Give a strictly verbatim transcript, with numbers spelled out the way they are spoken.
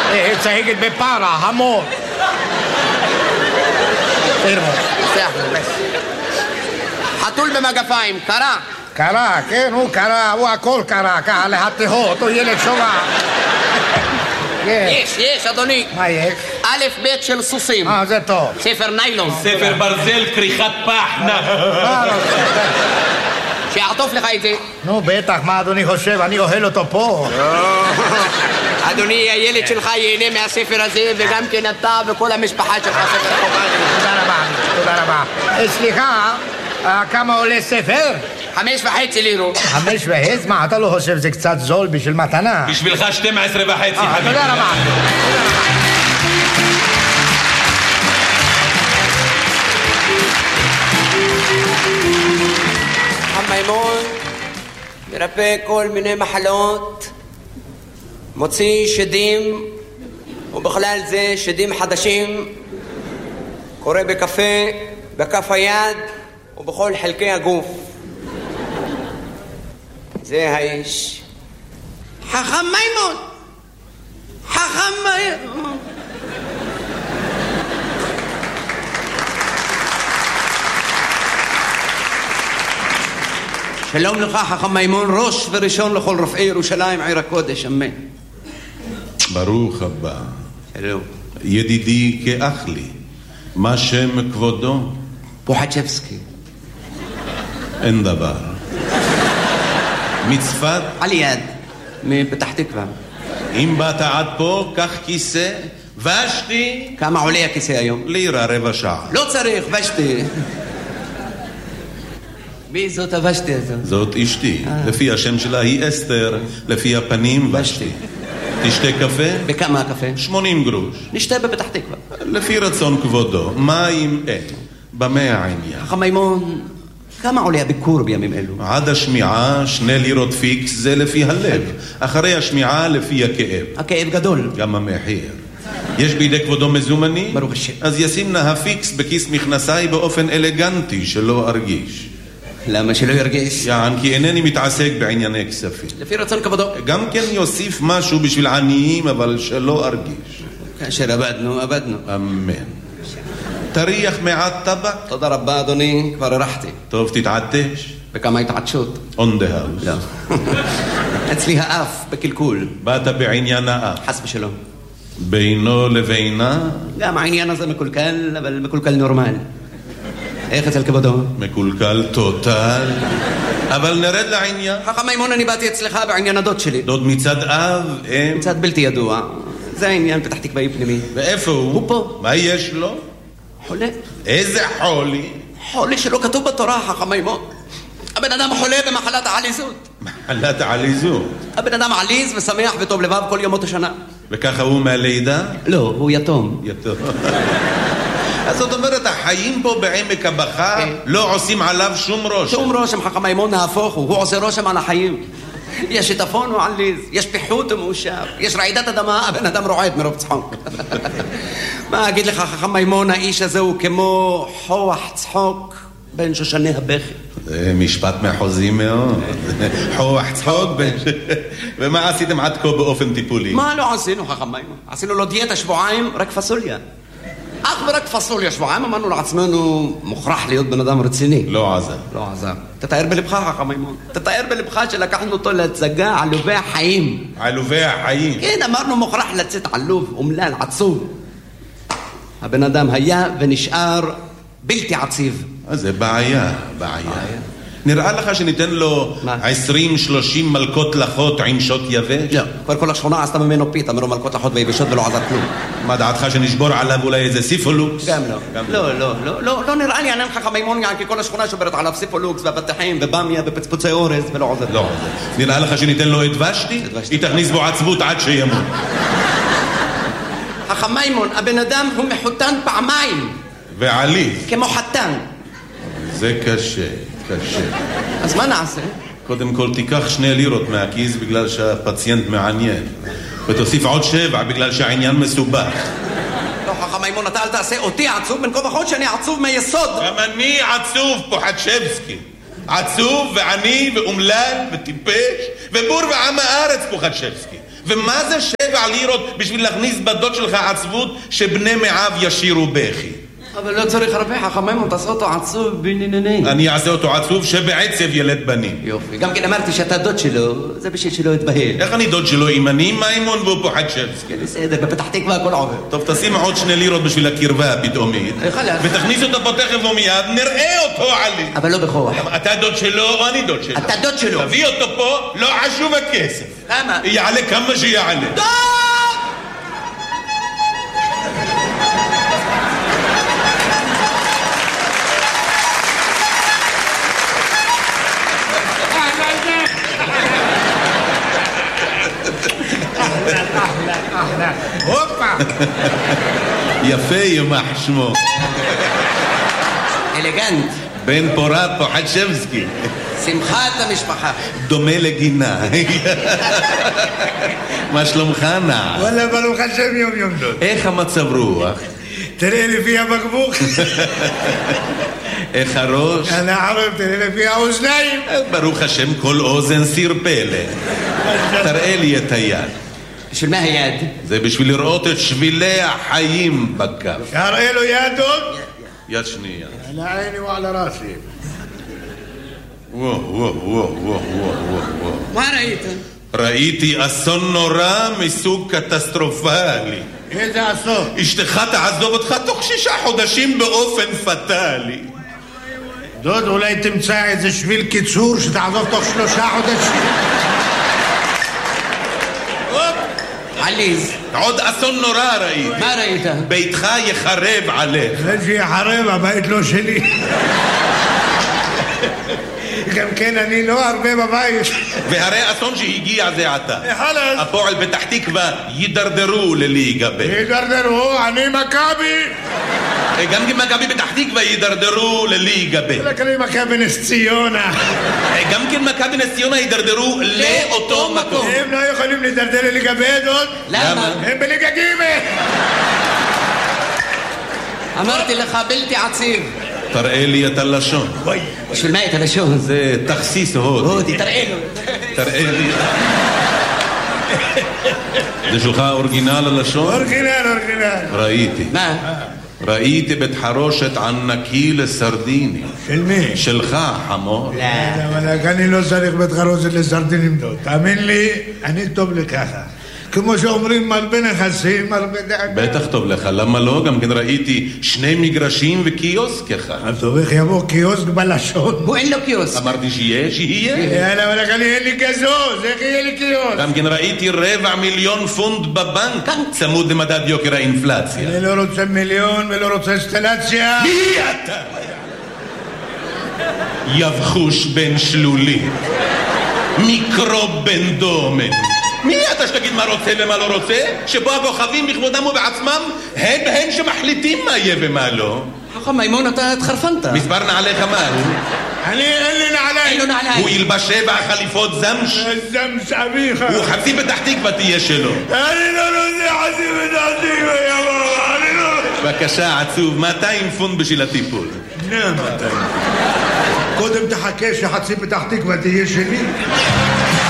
צהיגת בפרה, המון. חתול במגפיים, קרה. קרה, כן, הוא קרה, הוא הכל קרה, ככה להתהות, הוא ילד שובע. יש, יש, אדוני. מה יש? א' ב' של סוסים. אה, זה טוב. ספר ניילון. ספר ברזל, כריכת פחנה. שיעטוף לך את זה. נו, בטח, מה אדוני חושב? אני אוהל אותו פה. אדוני, הילד שלך ייהנה מהספר הזה, וגם כן אתה וכל המשפחה שלך ספר חובה. תודה רבה, תודה רבה. סליחה, כמה עולה ספר? חמש וחצי לירות. חמש וחצי? מה, אתה לא חושב זה קצת זול בשביל מתנה? בשבילך שתים עשרה וחצי, חביבי. תודה רבה. מימון מרפא כל מיני מחלות, מוציא שדים, ובכלל זה שדים חדשים, קורא בקפה, בכף היד ובכל חלקי הגוף. זה האיש. חכם מימון, חכם מימון. שלום לך, חכם מימון, ראש וראשון לכל רופאי ירושלים, עיר הקודש, אמן. ברוך הבא. שלום. ידידי כאח לי, מה שם כבודו? פוחצ'בסקי. אין דבר. מצפת? על יד, מפתח תקווה. אם באת עד פה, קח כיסא, ושתי. כמה עולה הכיסא היום? לירה רבע שעה. לא צריך, ושתי. מי זאת הוושתי הזאת? זאת אשתי. לפי השם שלה היא אסתר, לפי הפנים ושתי. תשתה קפה? בכמה הקפה? שמונים גרוש. נשתה בפתח תקווה. לפי רצון כבודו. מים אין. במה העניין? חכם מימון, כמה עולה הביקור בימים אלו? עד השמיעה שני לירות פיקס, זה לפי הלב. אחרי השמיעה לפי הכאב. הכאב גדול. גם המחיר. יש בידי כבודו מזומני? ברוך השם. אז ישים נא הפיקס בכיס מכנסיי באופן אלגנטי שלא ארגיש. למה שלא ירגיש? יען, כי אינני מתעסק בענייני כספים. לפי רצון כבודו. גם כן יוסיף משהו בשביל עניים, אבל שלא ארגיש. כאשר עבדנו, עבדנו. אמן. תריח מעט טבק? תודה רבה, אדוני, כבר הרחתי. טוב, תתעטש. בכמה התעטשות? On the house. לא. אצלי האף בקלקול. באת בעניין האף. חס ושלום. בינו לבינה? גם העניין הזה מקולקל, אבל מקולקל נורמל. איך אצל כבודו? מקולקל טוטל. אבל נרד לעניין. חכם מימון, אני באתי אצלך בעניין הדוד שלי. דוד מצד אב, אם? מצד בלתי ידוע. זה העניין פתח תקוואי פנימי. ואיפה הוא? הוא פה. מה יש לו? חולה. איזה חולי? חולי שלא כתוב בתורה, חכם מימון. הבן אדם חולה במחלת העליזות. מחלת העליזות? הבן אדם עליז ושמח וטוב לבב כל ימות השנה. וככה הוא מהלידה? לא, הוא יתום. יתום. אז זאת אומרת, החיים פה בעמק הבכה לא עושים עליו שום רושם. שום רושם, חכם מימון, נהפוך הוא. הוא עושה רושם על החיים. יש שיטפון הוא עליז, יש פיחות הוא מאושר, יש רעידת אדמה, הבן אדם רועד מרוב צחוק. מה אגיד לך, חכם מימון, האיש הזה הוא כמו חוח צחוק בין שושני הבכי. זה משפט מחוזי מאוד. חוח צחוק בין... ומה עשיתם עד כה באופן טיפולי? מה לא עשינו, חכם מימון? עשינו לו דיאטה שבועיים, רק פסוליה. אך ורק פסוליה שבועיים, אמרנו לעצמנו, מוכרח להיות בן אדם רציני. לא עזר. לא עזר. תתאר בלבך, חכם מימון. תתאר בלבך שלקחנו אותו להצגה עלובי החיים. עלובי החיים? כן, אמרנו מוכרח לצאת עלוב, אומלל, עצוב. הבן אדם היה ונשאר בלתי עציב. אז זה בעיה, בעיה. נראה לך שניתן לו עשרים שלושים מלכות לחות עם שוט יבש? לא, כבר כל השכונה עשתה ממנו פיתה, מרוב מלכות לחות ויבשות ולא עזר כלום. מה דעתך שנשבור עליו אולי איזה סיפולוקס? גם לא. לא, לא, לא, לא, לא נראה לי עניין חכם מימון, כי כל השכונה שוברת עליו סיפולוקס והבטחים ובמיה ופצפוצי אורז ולא עוזר. לא עוזר. נראה לך שניתן לו את ושתי? היא תכניס בו עצבות עד שימות. חכם מימון, הבן אדם הוא מחותן פעמיים. ועליז. כמו חתן. זה קשה, קשה. אז מה נעשה? קודם כל תיקח שני לירות מהכיס בגלל שהפציינט מעניין. ותוסיף עוד שבע בגלל שהעניין מסובך. לא, חכם מימון, אתה אל תעשה אותי עצוב בין כה וכה שאני עצוב מיסוד. גם אני עצוב, פוחצ'בסקי. עצוב ועני ואומלל וטיפש ובור ועם הארץ, פוחצ'בסקי. ומה זה שבע לירות בשביל להכניס בדוד שלך עצבות שבני מאב ישירו בכי? אבל לא צריך הרבה, חכם מימון, תעשה אותו עצוב בנינני. אני אעשה אותו עצוב שבעצב ילד בנים. יופי, גם כן אמרתי שאתה דוד שלו, זה בשביל שלא יתבהל. איך אני דוד שלו? אם אני מימון והוא פה חדשבסקי? בסדר, בפתח תקווה הכל עובר. טוב, תשים עוד שני לירות בשביל הקרבה הפתאומית. חלק. ותכניס אותו פה תכף ומיד, נראה אותו עלי. אבל לא בכוח. אתה דוד שלו או אני דוד שלו? אתה דוד שלו. תביא אותו פה, לא חשוב הכסף. כמה? יעלה כמה שיעלה. דוד! הופה! יפה ימח שמו. אלגנט. בן פורת פה חדשבסקי. שמחת המשפחה. דומה לגינה. מה שלומך נע? וואלה ברוך השם יום יום דוד. איך המצב רוח? תראה לפי הבקבוק. איך הראש? אני ערב, תראה לפי האוזניים. ברוך השם כל אוזן סיר פלא. תראה לי את היד. בשביל מה היד? זה בשביל לראות את שבילי החיים בכף. תראה לו יד דוד. יד שנייה. על עיני ועל ראסי. וואו, וואו, וואו, וואו, וואו, וואו. מה ראית? ראיתי אסון נורא מסוג קטסטרופלי. איזה אסון? אשתך תעזוב אותך תוך שישה חודשים באופן פטלי. דוד, אולי תמצא איזה שביל קיצור שתעזוב תוך שלושה חודשים. עליז. עוד אסון נורא ראיתי. מה ראית? ביתך יחרב עליך. זה שיחרב, הבית לא שלי. גם כן אני לא הרבה בבית. והרי אסון שהגיע זה עתה. חלק. הפועל פתח תקווה יידרדרו לליגה ב'. יידרדרו, אני מכבי. גם כי מכבי פתח תקווה יידרדרו לליגה ב'. רק אני מכבי נס ציונה. גם כן מכבי נס ציונה יידרדרו לאותו מקום. הם לא יכולים להידרדר לליגה ב' עוד? למה? הם בליגה ג'. אמרתי לך בלתי עציב. תראה לי את הלשון. בשביל מה את הלשון? זה תכסיס הודי. הודי, תראה לו. תראה לי. זה שלך אורגינל הלשון? אורגינל, אורגינל. ראיתי. מה? ראיתי בית חרושת ענקי לסרדיני. של מי? שלך, חמור. לא. אבל אני לא צריך בית חרושת לסרדינים דוד. תאמין לי, אני טוב לי ככה. כמו שאומרים מרבה נכסים, מרבה דאגה. בטח טוב לך, למה לא? גם כן ראיתי שני מגרשים וקיוסק אחד. אז טוב, איך יבוא קיוסק בלשון? הוא אין לו קיוסק. אמרתי שיהיה, שיהיה. יאללה, אבל אני אין לי כזו, איך יהיה לי קיוסק? גם כן ראיתי רבע מיליון פונד בבנק, צמוד למדד יוקר האינפלציה. אני לא רוצה מיליון ולא רוצה אינסטלציה. מי אתה? יבחוש בן שלולי, מיקרוב בן דומן. מי אתה שתגיד מה רוצה ומה לא רוצה? שבו הכוכבים בכבודם ובעצמם הם הם שמחליטים מה יהיה ומה לא. חכם מימון, אתה התחרפנת. מספר נעליך מה הוא? אני אין לי נעליים. אין לו נעליים. הוא ילבש שבע חליפות זמש. זמש אביך. הוא חצי פתח תקווה תהיה שלו. אני לא רוצה חצי פתח תקווה, יבוא, אני לא... בבקשה, עצוב, מאתיים פונד בשביל הטיפול. נה, מאתיים. קודם תחכה שחצי פתח תקווה תהיה שלי.